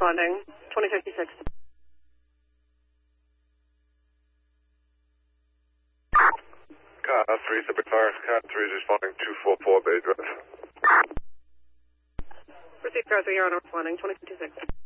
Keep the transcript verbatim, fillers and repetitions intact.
responding, twenty fifty-six. Car three, Subject Fire, Car three is responding, two four four Bay Drive. Proceed, Car three, you're on responding, twenty fifty-six.